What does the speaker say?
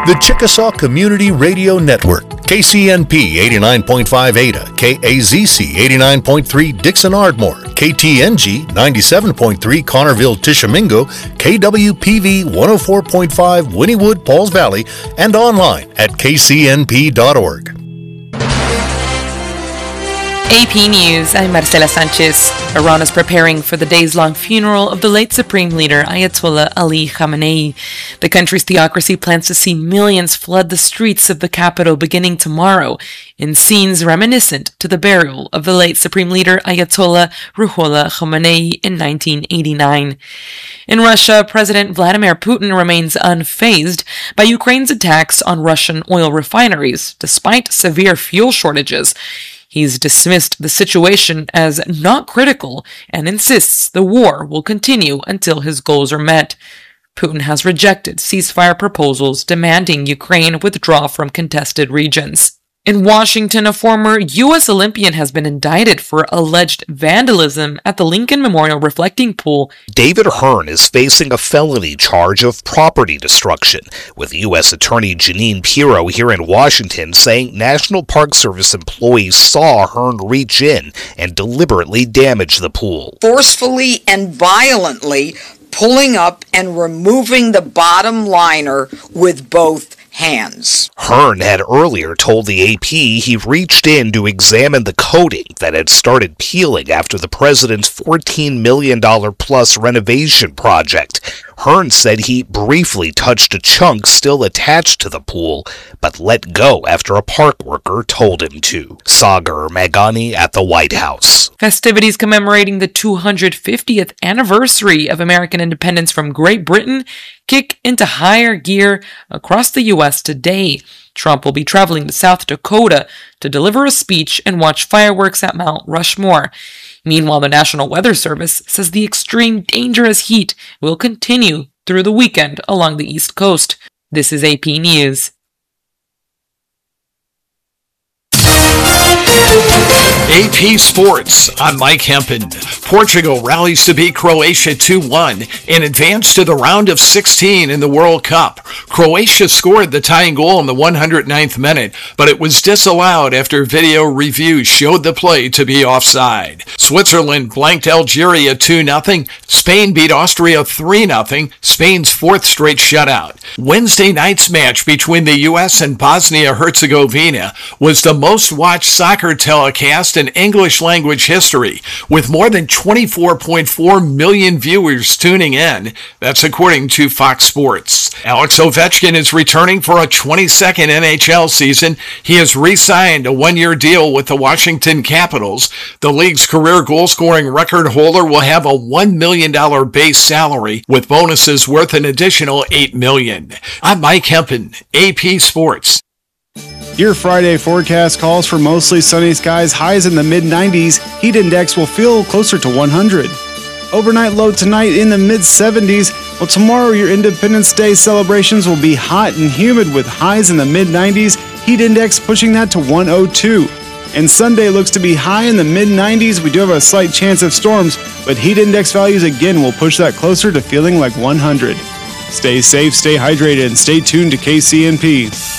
The Chickasaw Community Radio Network, KCNP 89.5 Ada, KAZC 89.3 Dixon Ardmore, KTNG 97.3 Connerville Tishomingo, KWPV 104.5 Wynnewood Pauls Valley, and online at kcnp.org. AP News, I'm Marcela Sanchez. Iran is preparing for the days-long funeral of the late Supreme Leader Ayatollah Ali Khamenei. The country's theocracy plans to see millions flood the streets of the capital beginning tomorrow in scenes reminiscent to the burial of the late Supreme Leader Ayatollah Ruhollah Khomeini in 1989. In Russia, President Vladimir Putin remains unfazed by Ukraine's attacks on Russian oil refineries, despite severe fuel shortages. He's dismissed the situation as not critical and insists the war will continue until his goals are met. Putin has rejected ceasefire proposals demanding Ukraine withdraw from contested regions. In Washington, a former U.S. Olympian has been indicted for alleged vandalism at the Lincoln Memorial Reflecting Pool. David Hearn is facing a felony charge of property destruction, with U.S. Attorney Jeanine Pirro here in Washington saying National Park Service employees saw Hearn reach in and deliberately damage the pool. Forcefully and violently pulling up and removing the bottom liner with both hands. Hearn had earlier told the AP he reached in to examine the coating that had started peeling after the president's $14 million plus renovation project. Hearn said he briefly touched a chunk still attached to the pool, but let go after a park worker told him to. Sagar Magani at the White House. Festivities commemorating the 250th anniversary of American independence from Great Britain kick into higher gear across the U.S. today. Trump will be traveling to South Dakota to deliver a speech and watch fireworks at Mount Rushmore. Meanwhile, the National Weather Service says the extreme dangerous heat will continue through the weekend along the East Coast. This is AP News. AP Sports, I'm Mike Hempen. Portugal rallies to beat Croatia 2-1 and advance to the round of 16 in the World Cup. Croatia scored the tying goal in the 109th minute, but it was disallowed after video review showed the play to be offside. Switzerland blanked Algeria 2-0. Spain beat Austria 3-0, Spain's fourth straight shutout. Wednesday night's match between the U.S. and Bosnia-Herzegovina was the most watched soccer telecast in English language history, with more than 24.4 million viewers tuning in. That's according to Fox Sports. Alex Ovechkin is returning for a 22nd NHL season. He has re-signed a one-year deal with the Washington Capitals. The league's career goal-scoring record holder will have a $1 million base salary, with bonuses worth an additional $8 million. I'm Mike Hempen, AP Sports. Your Friday forecast calls for mostly sunny skies, highs in the mid-90s. Heat index will feel closer to 100. Overnight low tonight in the mid-70s. Well, tomorrow your Independence Day celebrations will be hot and humid with highs in the mid-90s. Heat index pushing that to 102. And Sunday looks to be high in the mid-90s. We do have a slight chance of storms, but heat index values again will push that closer to feeling like 100. Stay safe, stay hydrated, and stay tuned to KCNP.